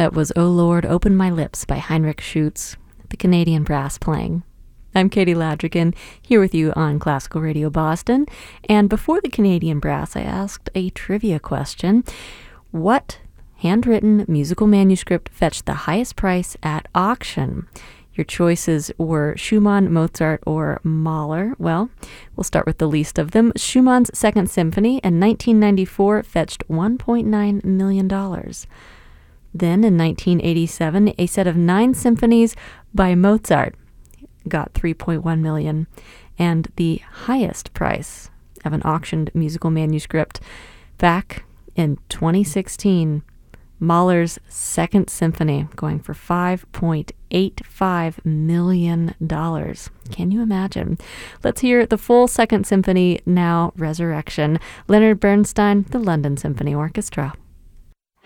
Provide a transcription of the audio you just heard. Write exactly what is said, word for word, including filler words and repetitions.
That was "O Lord, Open My Lips" by Heinrich Schütz, the Canadian brass playing. I'm Katie Ladrigan, here with you on Classical Radio Boston. And before the Canadian brass, I asked a trivia question. What handwritten musical manuscript fetched the highest price at auction? Your choices were Schumann, Mozart, or Mahler. Well, we'll start with the least of them. Schumann's Second Symphony in nineteen ninety-four fetched one point nine million dollars. Then in nineteen eighty-seven, a set of nine symphonies by Mozart got three point one million dollars. And the highest price of an auctioned musical manuscript back in twenty sixteen, Mahler's Second Symphony, going for five point eight five million dollars. Can you imagine? Let's hear the full Second Symphony now, Resurrection. Leonard Bernstein, the London Symphony Orchestra.